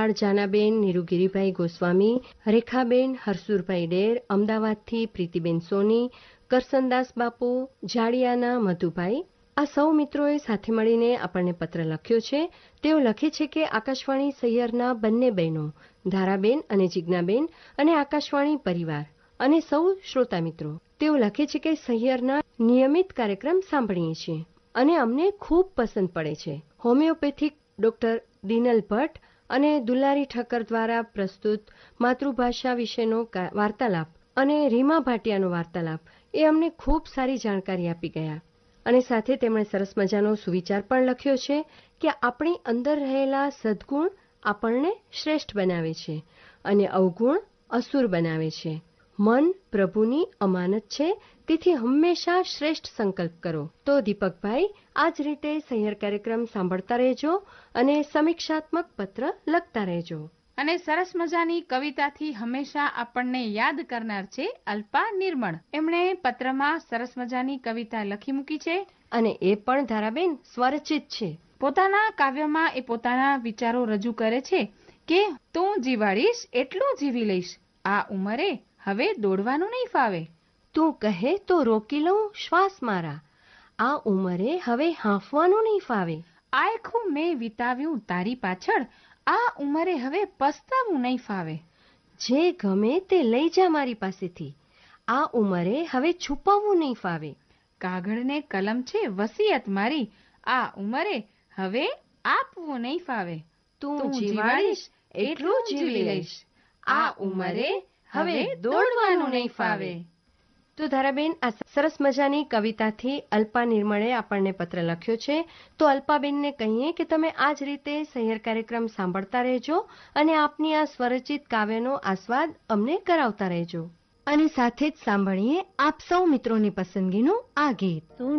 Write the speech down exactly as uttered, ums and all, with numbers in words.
નેપાળ જાનાબેન, નીરુગીરીભાઈ ગોસ્વામી, રેખાબેન, હરસુરભાઈ ડેર, અમદાવાદથી પ્રીતિબેન સોની, કરસનદાસ બાપુ, જાડિયાના મધુભાઈ, આ સૌ મિત્રોએ સાથે મળીને આપણને પત્ર લખ્યો છે. તેઓ લખે છે કે આકાશવાણી સહિયરના બંને બહેનો ધારાબેન અને જિજ્ઞાબેન અને આકાશવાણી પરિવાર અને સૌ શ્રોતા મિત્રો, તેઓ લખે છે કે સહિયરના નિયમિત કાર્યક્રમ સાંભળીએ છીએ અને અમને ખૂબ પસંદ પડે છે. હોમિયોપેથિક ડોક્ટર દિનલ ભટ્ટ અને દુલારી ઠક્કર દ્વારા પ્રસ્તુત માતૃભાષા વિશેનો વાર્તાલાપ અને રીમા ભાટિયાનો વાર્તાલાપ એ અમને ખૂબ સારી જાણકારી આપી ગયા. અને સાથે તેમણે સરસ મજાનો સુવિચાર પણ લખ્યો છે કે આપણી અંદર રહેલા સદ્ગુણ આપણને શ્રેષ્ઠ બનાવે છે અને અવગુણ અસુર બનાવે છે. મન પ્રભુની અમાનત છે, તેથી હંમેશા શ્રેષ્ઠ સંકલ્પ કરો. તો દીપકભાઈ, આ જ રીતે સહિયર કાર્યક્રમ સાંભળતા રહેજો અને સમીક્ષાત્મક પત્ર લખતા રહેજો. અને સરસ મજાની કવિતાથી હંમેશા આપણને યાદ કરનાર છે અલ્પા નિર્મળ. એમણે પત્રમાં સરસ મજાની કવિતા લખી મૂકી છે અને એ પણ ધારાબેન સ્વરચિત છે. પોતાના કાવ્યમાં એ પોતાના વિચારો રજૂ કરે છે કે તું જીવાડીશ એટલું જીવી લઈશ, આ ઉંમરે હવે દોડવાનું નહીં ફાવે. તું કહે તો રોકી લઉં શ્વાસ મારા, આ ઉંમરે હવે હાંફવાનું નહીં ફાવે. આયખું મેં વિતાવ્યું તારી પાછળ, આ ઉંમરે હવે પસ્તાવું નહીં ફાવે. જે ગમે તે લઈ જા મારી પાસેથી, આ ઉંમરે હવે છુપાવવું નહીં ફાવે. કાગળ ને કલમ છે વસિયત મારી, આ ઉંમરે હવે આપવું નહીં ફાવે. તું જીવાડીશ એટલું જીવી લઈશ, આ ઉંમરે હવે દોડવાનું નહીં ફાવે. તો ધારાબેન, આ સરસ મજાની કવિતાથી અલ્પા નિર્મળે આપણને પત્ર લખ્યો છે. તો અલ્પાબેનને કહીએ કે તમે આ જ રીતે સહિયર કાર્યક્રમ સાંભળતા રહેજો અને આપની આ સ્વરચિત કાવ્યનો આસ્વાદ અમને કરાવતા રહેજો. અને સાથે જ સાંભળીએ આપ સૌ મિત્રોની પસંદગીનું આ ગીત.